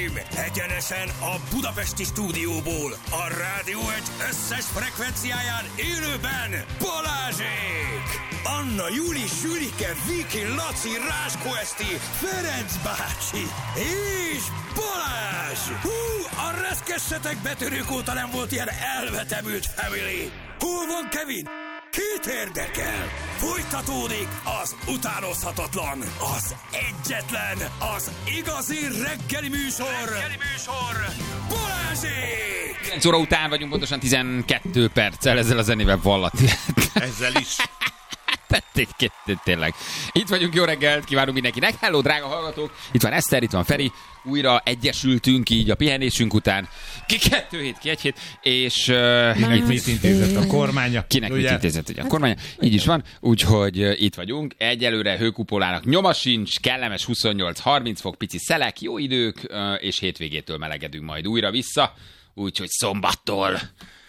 Uraim, egyenesen a budapesti stúdióból, a Rádió egy összes frekvenciáján élőben Balázsék! Anna, Júli, Sülike, Viki, Laci, Ráskó Eszti, Ferenc bácsi és Balázs! Hú, a reszkessetek betörők óta nem volt ilyen elvetemült family! Hol van Kevin? Kit érdekel? Folytatódik az utánozhatatlan, az egyetlen, az igazi reggeli műsor, Balázsék! 9 óra után vagyunk, pontosan 12 perccel ezzel a zenével vallat. Ezzel is. Tényleg. Itt vagyunk, jó reggelt, kívánunk mindenkinek. Hello, drága hallgatók! Itt van Eszter, itt van Feri. Újra egyesültünk így a pihenésünk után. Ki 2 hét, ki 1 hét, és... Kinek mit intézett a kormánya? Kinek mit intézett a kormánya? Így is van, úgyhogy itt vagyunk. Egyelőre hőkupolának nyoma sincs, kellemes 28-30 fok, pici szelek, jó idők, és hétvégétől melegedünk majd újra vissza. Úgyhogy szombattól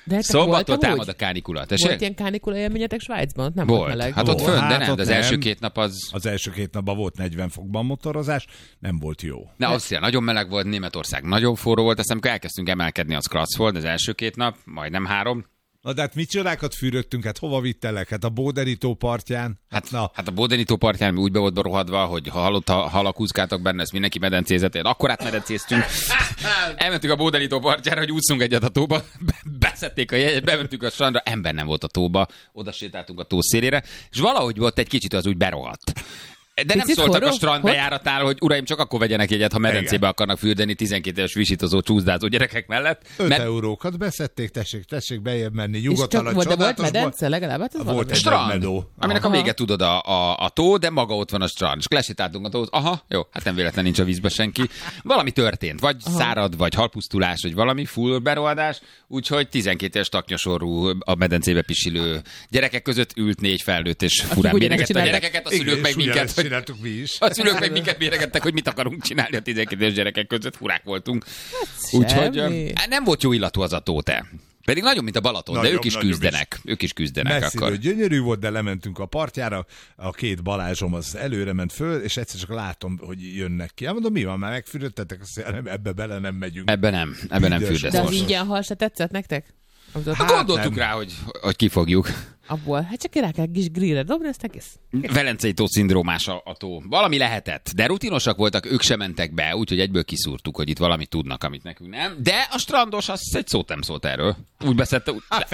támad a kánikula. Volt ilyen kánikula élményetek Svájcban? Nem volt meleg. Hát ott fönn, de nem, de az első 2 nap az... Az első 2 napban volt 40 fokban motorozás, nem volt jó. De Ausztria nagyon meleg volt, Németország nagyon forró volt, aztán amikor elkezdtünk emelkedni, az klassz volt, az első 2 nap, majdnem 3. Na de hát mit csodákat fűröttünk, hát hova vittelek? Hát a Bóderi-tó partján? Hát a Bóderi-tó partján úgy be volt berohadva, hogy ha halak úszkáltak benne, ezt mindenki medencézett, akkor átmedencéztünk. Elmentünk a Bóderi-tó partjára, hogy úszunk egyet a tóba, beszedték a jegyet, bementünk a strandra, ember nem volt a tóba, oda sétáltunk a tó szélére, és valahogy volt egy kicsit az úgy berohadt. De nem szóltak a strandbejáratnál, hogy uraim, csak akkor vegyenek jegyet, ha medencébe akarnak fürdeni 12 éves visítozó, csúszdázó gyerekek mellett. 5 eurókat beszedték, tessék bejebb menni, nyugodtan a csodálatosban. De volt medence legalább? Hát volt egy strand, aminek a vége tudod a tó, de maga ott van a strand. És lesétáltunk a tóhoz. Aha, jó, hát nem véletlen nincs a vízbe senki. Valami történt, vagy szárad, vagy halpusztulás, vagy valami full berohadás, úgyhogy 12 éves taknyasorú a medencébe pisilő gyerekek között ült 4 felnőtt, és furán méregette a gyerekeket, a szülők meg minket. Mi is. A szülők meg minket méregettek, hogy mit akarunk csinálni a 12 éves gyerekek között, furák voltunk. Úgyhogy nem volt jó illatú az a tó, te. Pedig nagyon, mint a Balaton, nagyon, de ők is küzdenek. Ők is küzdenek. Messziről gyönyörű volt, de lementünk a partjára, a 2 Balázsom az előre ment föl, és egyszer csak látom, hogy jönnek ki. Mondom, mi van, már megfürdöttetek? Ebbe bele nem megyünk. Ebbe nem fürdesz. De az ingyen hal se tetszett nektek? Hát gondoltuk rá, hogy kifogjuk. Abból, hát csak rá kell kis grillre dobni, ezt egész. Velencei tó szindrómás a tó. Valami lehetett, de rutinosak voltak, ők sem mentek be, úgyhogy egyből kiszúrtuk, hogy itt valamit tudnak, amit nekünk nem. De a strandos, az egy szót nem szólt erről. Úgy beszedte,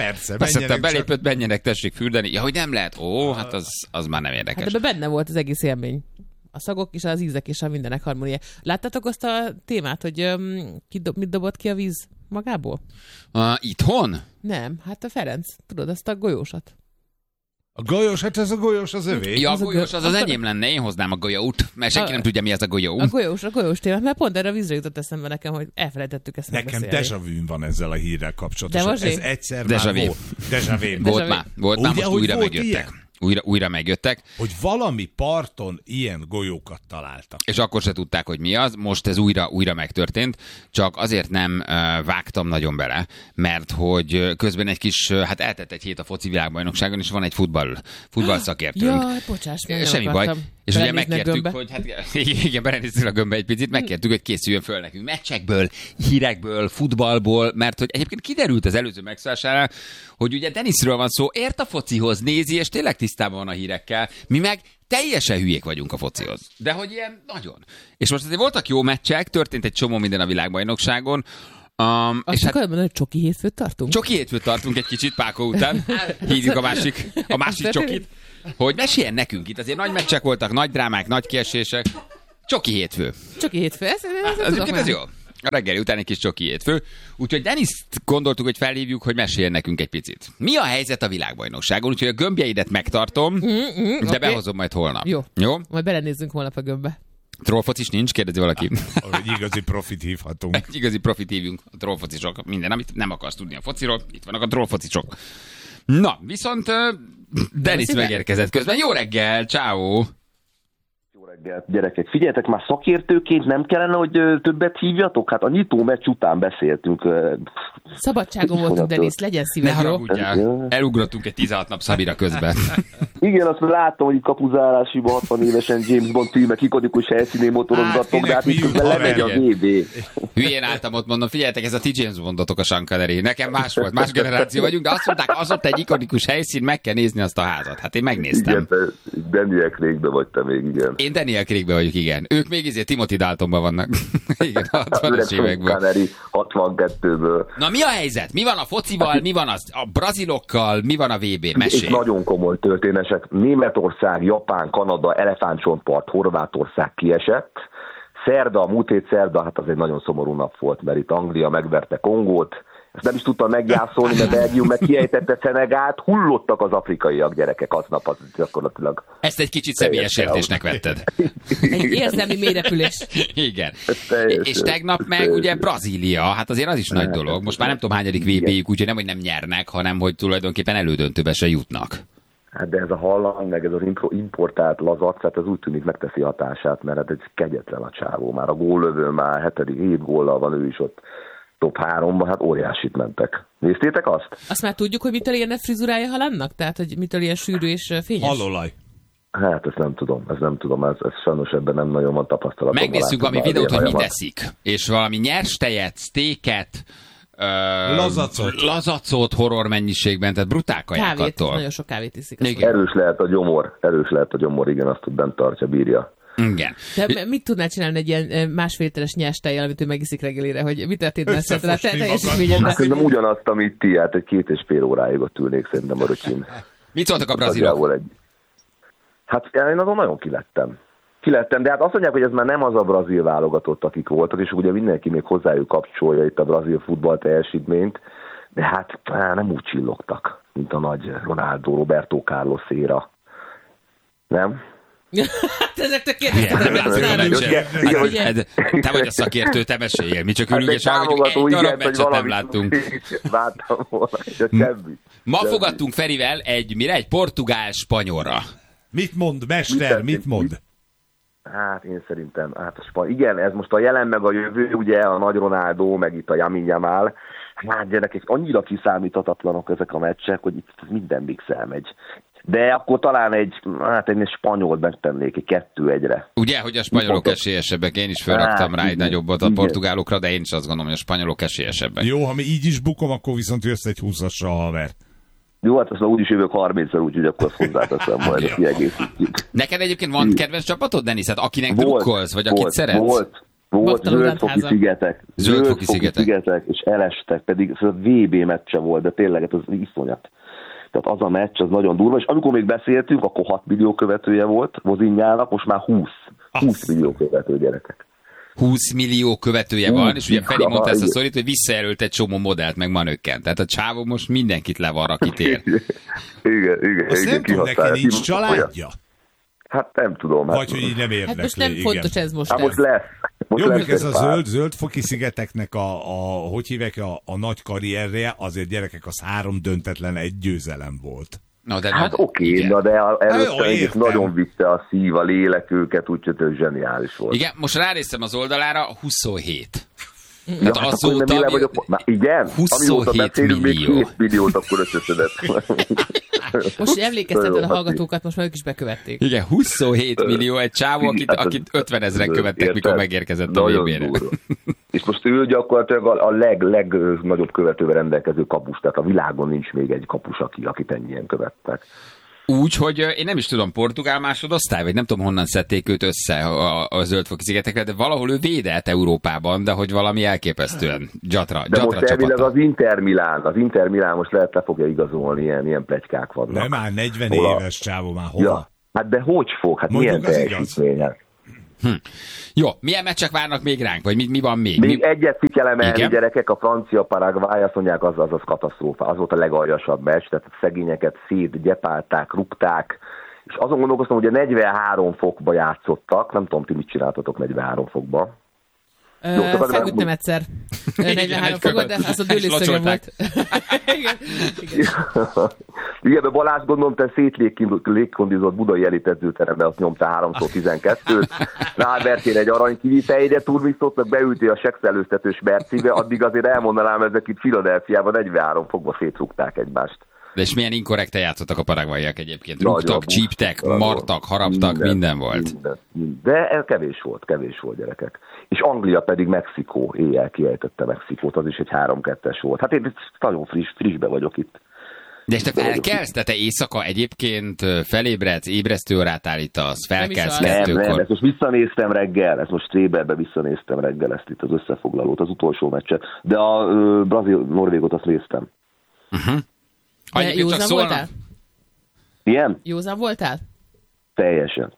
belépött, menjenek, tessék fürdeni. Ja, hogy nem lehet. Hát az már nem érdekes. Hát ebben benne volt az egész élmény. A szagok és az ízek és a mindenek harmónia. Láttátok azt a témát, hogy mit dobott ki a víz magából? Itthon? Nem, hát a Ferenc, tudod, azt a golyósat. A golyós, hát ez a golyós az övé. Ja, a golyós az enyém lenne, én hoznám a golyót, mert senki nem tudja, mi ez a golyó. A golyós témát, mert pont erre a vízre jutott eszembe nekem, hogy elfelejtettük ezt megbeszélni. Nekem déjà vu van ezzel a hírrel kapcsolatosan. Ez egyszer már volt. Déjà vu. Volt már, most újra megjöttek. Újra megjöttek. Hogy valami parton ilyen golyókat találtak. És akkor se tudták, hogy mi az. Most ez újra megtörtént. Csak azért nem vágtam nagyon bele, mert hogy közben egy kis, hát eltett egy hét a foci világbajnokságon, és van egy futball szakértőnk. Jaj, bocsáss, semmi baj. És ugye megkértük, hogy hát igen, belenéztél a gömbbe egy picit, megkértük, hogy készüljön föl nekünk meccsekből, hírekből, futballból, mert hogy egyébként kiderült az előző megszólásánál, hogy ugye Denisről van szó, ért a focihoz, nézi, és tényleg tisztában van a hírekkel. Mi meg teljesen hülyék vagyunk a focihoz. De hogy ilyen nagyon. És most azért voltak jó meccsek, történt egy csomó minden a világbajnokságon. Azt akarod mondani, hogy csoki hétfőt tartunk? Csoki hétfőt tartunk egy kicsit Páko után. Hívjuk a másik csokit. Hogy meséljen nekünk itt. Azért nagy meccsek voltak, nagy drámák, nagy kiesések. Csoki hétfő. Csoki hétfő, ez jó. A reggeli után egy kis csoki hétfő. Úgyhogy Deniszt gondoltuk, hogy felhívjuk, hogy meséljen nekünk egy picit. Mi a helyzet a világbajnokságon? Úgyhogy a gömbjeidet megtartom, de behozom majd holnap. Jó? Majd belenézzünk holnap a gömbbe. Trollfocis nincs? Kérdezi valaki. Egy igazi profit hívhatunk. Egy igazi profit hívjunk a trollfocisok. Minden, amit nem akarsz tudni a fociról, itt vannak a trollfocisok. Na, viszont Denis megérkezett közben. Jó reggel, ciao. Jó reggelt, gyerekek. Figyeljetek, már szakértőként nem kellene, hogy többet hívjatok? Hát a nyitó meccs után beszéltünk. Szabadságon voltunk, Denis, legyen szíves, Ne jó? haragudjál. Elugrottunk egy 16 nap Szabira közben. Igen, azt láttam, hogy itt kapuzárásiban 60 évesen James Bond filmek ikonikus helyszínén motorozgattok, de hát itt közben lemegy a VB. Hülyén álltam ott, mondom, figyeljetek, ez a ti James Bondotok a Sankaleri. Nekem más volt, más generáció vagyunk, de azt mondták, az ott egy ikonikus helyszín, meg kell nézni azt a házat. Hát én megnéztem. Igen, Daniel Craigbe vagy te még, igen. Én Daniel Craigbe vagyok, igen. Ők még Timothy Daltonban vannak. Igen, 60-as évekből. 62-ből. Na mi a helyzet? Mi van a focival, mi van a brazilokkal, mi van a VB? Mesélj. És nagyon komoly történések. Németország, Japán, Kanada, elefántcsontpart, Horvátország kiesett. Múlt hét szerda, hát az egy nagyon szomorú nap volt, mert itt Anglia megverte Kongót. Ezt nem is tudtam meggyászolni, mert Belgium meg kiejtette Szenegált, hullottak az afrikaiak, gyerekek, aznap az gyakorlatilag. Ezt egy kicsit személyes sértésnek vetted. Egy érzelmi mélyrepülés. Igen. És tegnap meg ugye Brazília, hát azért az is nagy dolog. Most már nem tudom hányadik VB-jük, úgyhogy nem, hogy nem nyernek, hanem hogy tulajdonképpen elődöntőbe se jutnak. Hát de ez a hallang, meg ez az importált lazac, hát ez úgy tűnik megteszi hatását, mert hát egy kegyetlen a csávó. Már a góllövő már 7 góllal van ő is ott top 3-ban, hát óriásit mentek. Néztétek azt? Azt már tudjuk, hogy mitől ilyen frizurája Haalandnak? Tehát, hogy mitől ilyen sűrű és fényes? Hallolaj. Hát ezt nem tudom, ez sajnos ebben nem nagyon van tapasztalatom. Megnézzük valami videót, hogy mit eszik. És valami nyers tejet, sztéket, lazacot horror mennyiségben, tehát brutál kajákattól. Nagyon sok kávét iszik. Erős lehet a gyomor, igen, azt tud bent tartja, bírja. Igen. De mit tudnál csinálni egy ilyen másfél literes nyers tejjel, amit ő megiszik reggelire, hogy mit történt messze a teljesítményedben? Szerintem ugyanazt, amit ti, hát egy 2,5 óráig ott ülnék szerintem a röcsin. Mit szóltak a brazilok? Hát én azon nagyon kilettem, de hát azt mondják, hogy ez már nem az a brazil válogatott, akik voltak, és ugye mindenki még hozzájuk kapcsolja itt a brazil futball teljesítményt, de hát nem úgy csillogtak, mint a nagy Ronaldo, Roberto Carlos éra. Nem? Hát ezek tök kérdeztek. Te vagy a szakértő, te meséljél. Mi csak ülünk és hallgatjuk, egy darab meccset nem láttunk. Vártam volna, de semmi. Ma fogadtunk Ferivel egy portugál-spanyolra. Mit mond, mester, mit mond? Hát én szerintem, igen, ez most a jelen meg a jövő, ugye a nagy Ronaldo, meg itt a Lamine Yamal. Hát gyerekek, annyira kiszámíthatatlanok ezek a meccsek, hogy itt minden mix elmegy. De akkor talán egy spanyolt megtennék, egy 2-1-re. Ugye, hogy a spanyolok esélyesebbek, én is felraktam rá egy nagyobbat a portugálokra, de én is azt gondolom, hogy a spanyolok esélyesebbek. Jó, ha mi így is bukom, akkor viszont jössz egy 20-asra, haver. Jó, hát aztán úgyis jövök 30-szer, úgyhogy akkor azt hozzáteszem, majd ezt kiegészítjük. Neked egyébként van kedvenc csapatod, Denis? Hát akinek drukkolsz, vagy akit szeretsz? Volt Zöldfoki szigetek, és elestek, pedig ez a VB meccse volt, de tényleg ez az iszonyat. Tehát az a meccs, az nagyon durva, és amikor még beszéltünk, akkor 6 millió követője volt Vozinjának, most már 20 millió követő, gyerekek. 20 millió követője van, és ugye Feri mondta ezt a szorít, hogy visszajelölt egy csomó modellt, meg manökkent. Tehát a csávó most mindenkit levar, akit ér. Igen. Azt nem tudom, neki nincs családja? Hát nem tudom. Vagy hogy így nem érdekli. Hát most nem fontos ez most. Hát most lesz. Jó, meg ez a zöldfoki szigeteknek hogy hívják a nagy karrierje, azért gyerekek, az 3 döntetlen, 1 győzelem volt. No, de hát oké, de előtte nagyon vitte a szív, a lélek őket, úgyhogy ez zseniális volt. Igen, most ránéztem az oldalára, 27. Ja, hát azóta... Igen? 27 millió. Még 2 milliót akkor összeszedett. Most emlékezteted a hallgatókat, most már ők is bekövették. Igen, 27 millió egy csávó, akit 50 000 követtek, mikor megérkezett a VB-re. És most ő gyakorlatilag a legnagyobb követővel rendelkező kapus, tehát a világon nincs még egy kapus, akit ennyien követtek. Úgy, hogy én nem is tudom, portugál másodosztály, vagy nem tudom, honnan szedték őt össze a Zöldfoki szigetekre, de valahol ő védelt Európában, de hogy valami elképesztően gyatra most elvileg az Inter Milán most lehet le fogja igazolni, ilyen pletykák vannak. Nem, már 40 éves csávó, már hova? Ja, hát de hogy fog? Hát mondjuk milyen teljesítmények? Jó, milyen meccsek várnak még ránk, vagy mi van még? Még egyet ki kell emelni, gyerekek, a francia Paraguay, azt mondják, az katasztrófa. Az volt a legaljasabb meccs, tehát a szegényeket szétgyepálták, rúgták, és azon gondolkoztam, hogy a 43 fokba játszottak, nem tudom, ti mit csináltatok 43 fokba. Feküdtem egyszer. 43 fokot, de az a dőlészögem volt. Igen, de Balázs, gondolom, te szétlégkondizott budai elitedzőteremben azt nyomta 3x12-t, rávertél egy aranykivitejre, turmixot, beültél a sekszelőztetős Mercibe, addig azért elmondanám, ezek itt Philadelphiában 43 fokba szétrúgták egymást. De és milyen inkorrekten játszottak a paraguayiak egyébként? Rúgtak, csíptek, martak, haraptak, minden volt. De kevés volt gyerekek. És Anglia pedig Mexikó, éjjel kiejtette Mexikót, az is egy 3-2-es volt. Hát én nagyon frissbe vagyok itt. De és te felkelsz? Te éjszaka egyébként felébredsz, ébresztőórát állítasz, felkelsz 2-kor? Nem, ezt most visszanéztem reggel, ezt most Tréberbe visszanéztem reggel, ezt itt az összefoglalót, az utolsó meccset. De a Brazil-Norvégot azt néztem. Józan voltál? Igen? Józan voltál? Teljesen.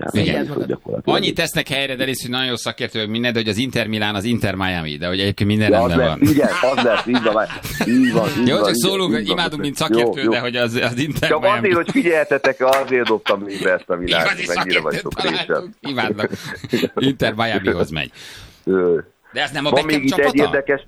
Annyit tesznek helyre, de hogy nagyon jó szakértők minden, de hogy az Inter Milán, az Inter Miami, de hogy egyébként minden rendben van. Igen, az lesz, így van. Jó, csak szólunk, hogy imádunk, mint szakértő, de hogy az Inter csak Miami. azért, hogy figyeltetek, azért dobtam még be ezt a világot, mennyire vagytok részen. Imádnak. Inter Miamihoz megy. De ez nem a Beckham Beckham csapata? csapata? Kinek?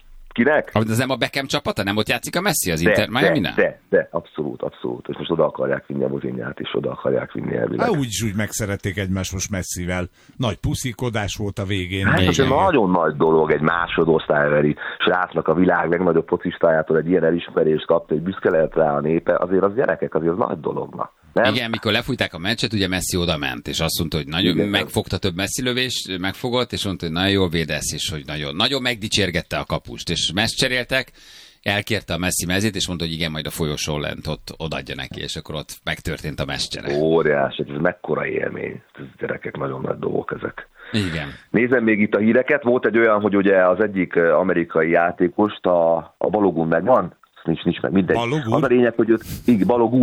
Ez nem a Beckham csapata? Nem ott játszik a Messi az Inter Miami-nál? De, abszolút. És most oda akarják vinni a mozinyát, és oda akarják vinni elvileg. Úgyis úgy megszerették egymást most Messivel. Nagy puszikodás volt a végén. Hát ez egy nagyon nagy dolog, egy másodosztálybeli srácnak a világ legnagyobb focistájától egy ilyen elismerést kapta, hogy büszke lehet rá a népe, azért az gyerekek, azért az nagy dolog. Nem? Igen, mikor lefújták a meccset, ugye Messi oda ment, és azt mondta, hogy nagyon megfogta több Messi lövést, megfogott, és mondta, hogy nagyon jól védesz, és hogy nagyon megdicsérgette a kapust, és messt cseréltek, elkérte a Messi mezét, és mondta, hogy igen, majd a folyosón lent ott odaadja neki, és akkor ott megtörtént a meccscsere. Óriás, ez mekkora élmény. Ez gyerekek, nagyon nagy dolgok ezek. Igen. Nézem még itt a híreket, volt egy olyan, hogy ugye az egyik amerikai játékost, a Balogun megvan? Nincs meg, mindegy. Balogun? Az a lényeg, hogy őt,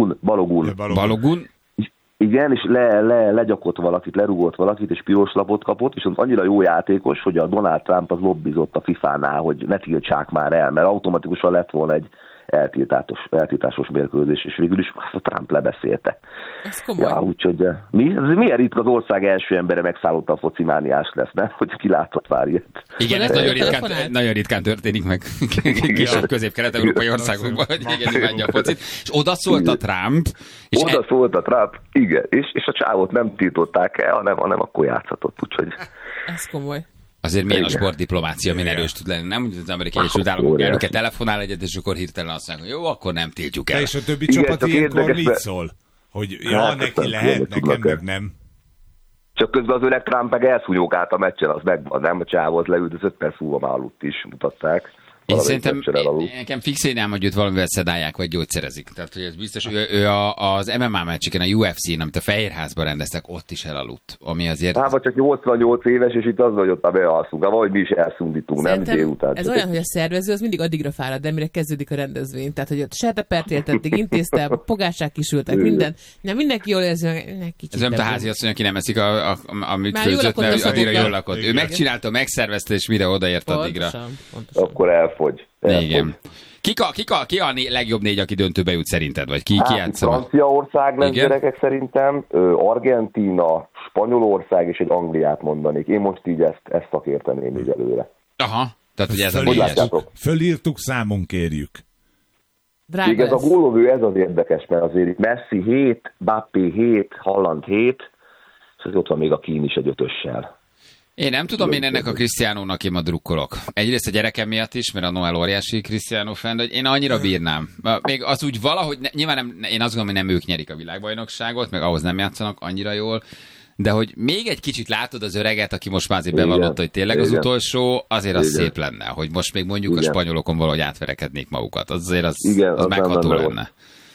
Balogun. Igen, és legyakott valakit, lerúgott valakit, és piros lapot kapott, és az annyira jó játékos, hogy a Donald Trump az lobbizott a FIFA-nál, hogy ne tiltsák már el, mert automatikusan lett volna egy eltiltásos mérkőzés, és végül is a Trump lebeszélte. Ez komoly. Ja, úgyhogy milyen ritka az ország első embere megszállotta a focimániás lesz, nem? Hogy ki látott már ilyet. Igen, ez nagyon ritkán történik meg kisebb közép-kelet-európai országokban, hogy igen, imádja a focit. És oda szólt a Trump. Szólt a Trump, igen, és a csávot nem tiltották el, hanem akkor játszhatott, úgyhogy... Ez komoly. Azért milyen a sportdiplomácia, milyen erős tud lenni. Nem úgy az Amerikai Egyesült Államok elnöke telefonál egyet, és akkor hirtelen azt mondja, hogy jó, akkor nem tiltjuk el. És a többi csapat ilyenkor mit szól? Hogy neki lehet, nekem meg nem. Csak közben az öreg Trump meg elszúnyókált a meccsen, az megvan, nem? A csávhoz leült, az 5 perc múlva már aludt is, mutatták. Én szerintem nekem fixélnám, hogy őt valamivel szedálják, vagy gyógyszerezik. Tehát, hogy ez biztos, ő az MMA meccseken, a UFC-n, amit a Fehérházban rendeztek, ott is elaludt. Ami azért... Hát, vagy csak 88 éves, és itt az, hogy ott bealszunk. Vagy mi is elszundítunk, nem? Délután. Ez olyan, hogy a szervező az mindig addigra fárad, de mire kezdődik a rendezvény. Tehát, hogy ott sertepert éltették, intézte, pogácsák kisültek, minden. Nem, mindenki jól érzi, ez nem a háziasszony, aki nem eszik, amit főzött, mert addigra jól lakott. Ő megcsinálta, megszervezte, és mire odaért addigra. Akkor elfogy. Igen. Ki a legjobb 4, aki döntőbe jut szerinted? Vagy ki játsza? Franciaország lesz gyerekek szerintem, Argentína, Spanyolország és egy Angliát mondanék. Én most így ezt szakérteném így előre. Aha, tehát hogy ez a 4-es. Fölírtuk, számon kérjük. Még ez a gólövő, ez az érdekes, mert azért itt Messi 7, Mbappé 7, Haaland 7, és ott van még a Kín is egy 5-össel. Én nem tudom, én ennek a Cristianónak én ma drukkolok. Egyrészt a gyerekem miatt is, mert a Noel óriási Cristiano fan, de én annyira bírnám. Még az úgy valahogy, nyilván nem, én azt gondolom, hogy nem ők nyerik a világbajnokságot, meg ahhoz nem játszanak annyira jól, de hogy még egy kicsit látod az öreget, aki most már azért bevallotta, hogy tényleg az utolsó, azért az szép lenne, hogy most még mondjuk a spanyolokon valahogy átverekednék magukat. Azért az megható lenne.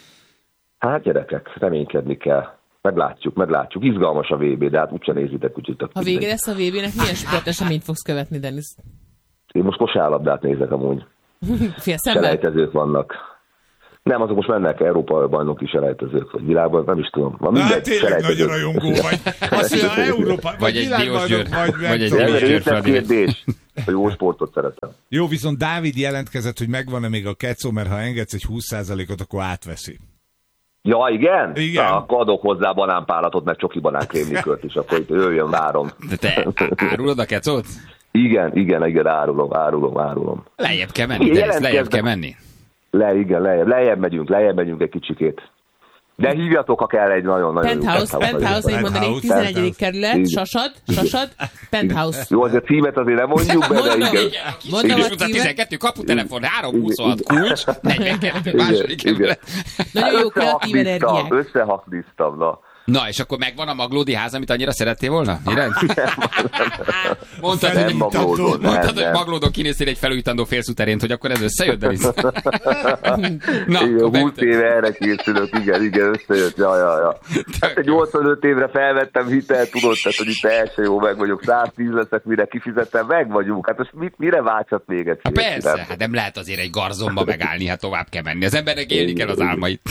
Hát gyerekek, reménykedni kell. Meglátjuk. Izgalmas a VB, de hát úgyse nézitek, úgyhogy tök. Ha vége lesz a VB-nek, milyen sporteseményt fogsz követni, Denis? Én most kosárlabdát nézek amúgy. Selejtezők vannak. Nem, azok most mennek Európa bajnoki selejtezők, vagy világban, nem is tudom. Hát tényleg nagy rajongó vagy. Azt mondja, Európa, vagy egy Diós Győr, vagy egy Diós Győr. Kérdés. A jó sportot szeretem. Jó, viszont Dávid jelentkezett, hogy megvan-e még a kecó, mert ha engedsz egy 20%-ot, akkor átveszi. Ja, igen? Igen. Na, akkor adok hozzá banánpálatot, meg csoki banánkrémlikört is, akkor itt jöjjön, várom. De te árulod a kecót? Igen, árulom. Lejjebb kell menni, Denis, lejjebb kell menni. Lejjebb megyünk egy kicsikét. De hívjatok, ha kell egy nagyon-nagyon Penthouse, én mondanék, 11. kerület, Sasad, Penthouse. Jó, az a címet azért nem mondjuk be, de igen. Mondom a címet. 12, kaputelefon, 326 kulcs, 42, második kerület. Nagyon jó kreatív energiák. Összehakniztam, na. Na, és akkor megvan a Maglódi ház, amit annyira szerettél volna? Mondtad, Nem Maglódon. hogy Maglódon kinéztél egy felújítandó félszuterént, hogy akkor ez összejött, Denis? Na, igen, 20 éve erre készülök, igen, összejött, ja. Hát egy 85 évre felvettem hitelt, tudod, tehát, hogy itt első jó meg vagyok, 110 leszek, mire kifizettem, meg vagyunk. Hát most mire váltsat még egy persze, hát nem lehet azért egy garzonba megállni, hát tovább kell menni. Az embernek élni kell az álmait.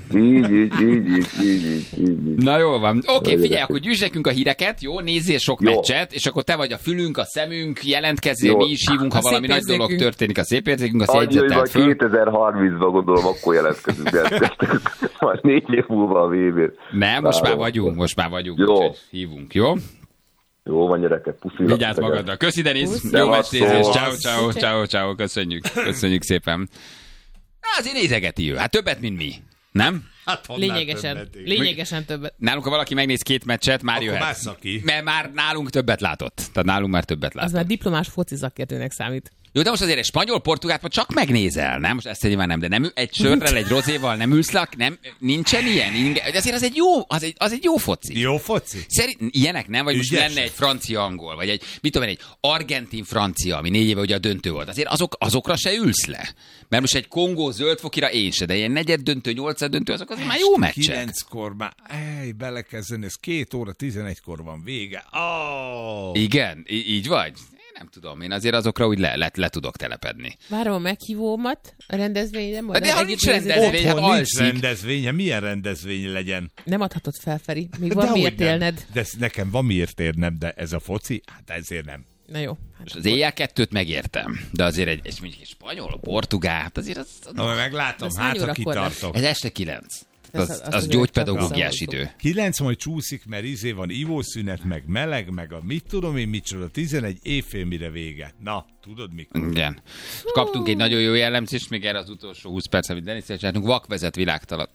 Így. Na jól van. Oké, figyelj, akkor gyűjtsd nekünk a híreket, jó? Nézzél sok meccset, és akkor te vagy a fülünk, a szemünk, jelentkezzél, mi is hívunk, ha valami nagy dolog történik, a szép érzékünk, a szégyzetelt föl. 2030-ban gondolom, akkor jelentkezünk. Majd 4 év múlva a VB-t. Nem, most már vagyunk. Jó. Úgyhogy hívunk, jó? Jó van, gyerekek, puszilak. Vigyázz magadra. Köszi, Denis. Jó meccsnézés. Ciao. Köszönjük szépen. Azért nézegeti ő. Hát többet, mint mi. Nem? Hát Lényegesen többet. Nálunk, ha valaki megnéz 2 meccset, már akkor jöhet. Mert már nálunk többet látott. Tehát nálunk már többet látott. Az már diplomás foci szakértőnek számít. Jó, de most azért egy spanyol-portugát most csak megnézel, nem? Most ezt nyilván nem, de nem egy sörrel, egy rozéval nem ülsz le, nem, nincsen ilyen. Azért az egy jó foci. Jó foci? Ilyenek nem? Vagy Ügyes. most lenne egy francia-angol, vagy egy, mit tudom én, egy argentin-francia, ami 4 éve ugye a döntő volt. Azért azokra se ülsz le. Mert most egy Kongó zöldfokira én se, de ilyen 4. döntő, 8. döntő, azok azért már jó meccsek. 9-kor már, belekezdeni, ez 2 óra 11-kor van vége. Oh. Igen, így vagy? Nem tudom, én azért azokra úgy le tudok telepedni. Várom a meghívómat a rendezvényre. De ha nincs rendezvény, hát nincs rendezvénye, milyen rendezvény legyen? Nem adhatod fel, Feri. Még van miért élned. De nekem van miért érnem, de ez a foci, hát ezért nem. Na jó. Hát az éjjel 2-t megértem, de azért mondjuk egy spanyol, a portugál, hát azért az... Na, meglátom, hát ha kitartok. Ez este 9. Az gyógypedagógiás idő. 9 majd csúszik, mert van ivószünet, meg meleg, meg a mit tudom én micsoda, 11 évfél mire vége. Na, tudod mikor? Igen. Kaptunk egy nagyon jó jellemzést, még erre az utolsó 20 perc, amit Denis-el csináltunk, vakvezet világtalan.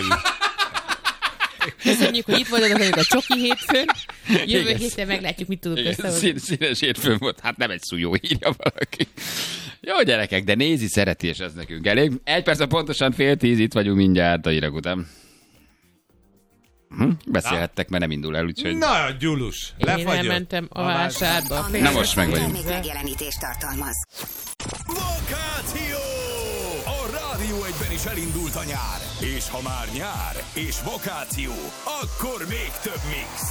Köszönjük, hogy itt vagyok a Csoki hétfőn. Jövő héten meglátjuk, mit tudunk összehozni. Színes hétfőn volt, hát nem egy szújó, írja valaki. Jó gyerekek, de nézi, szereti, és ez nekünk elég. 1 perc, pontosan 9:30, itt vagyunk mindjárt a hírek után. Beszélhettek, mert nem indul el, úgyhogy... Na, Gyulus, lefagyott. Én elmentem a vásárba. Na most meg vagyunk. Megjelenítést tartalmaz. Vakáció! A Rádió 1-ben is elindult a nyár. És ha már nyár és vakáció, akkor még több mix.